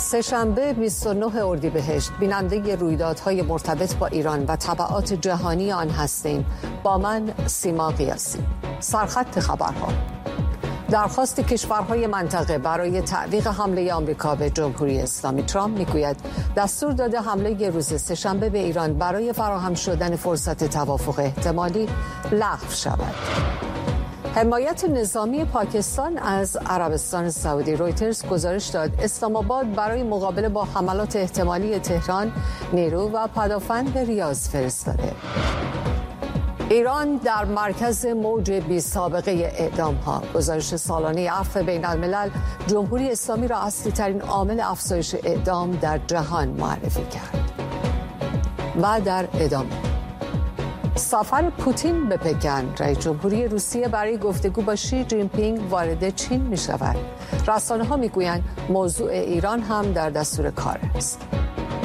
سه‌شنبه 29 اردیبهشت بیننده رویدادهای مرتبط با ایران و تبعات جهانی آن هستیم. با من سیما قیاسی. سرخط خبرها: درخواست کشورهای منطقه برای تعویق حمله آمریکا به جمهوری اسلامی. ترامپ میگوید دستور داده حمله روز سه‌شنبه به ایران برای فراهم شدن فرصت توافق احتمالی لغو شود. حمایت نظامی پاکستان از عربستان سعودی. رویترز گزارش داد اسلام آباد برای مقابله با حملات احتمالی تهران نیرو و پدافند به ریاض فرستاده. ایران در مرکز موج بی سابقه اعدام‌ها. گزارش سالانه عفو بین الملل جمهوری اسلامی را اصلی ترین عامل افزایش اعدام در جهان معرفی کرد. و در ادامه سفر پوتین به پکن. رئیس جمهوری روسیه برای گفتگو با شی جین پینگ وارد چین می شود. رسانه‌ها می گویند موضوع ایران هم در دستور کار است.